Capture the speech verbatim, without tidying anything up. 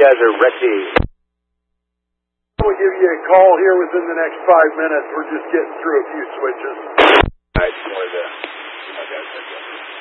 guys are ready. We'll give you a call here within the next five minutes. We're just getting through a few switches. All right, more the, okay, okay.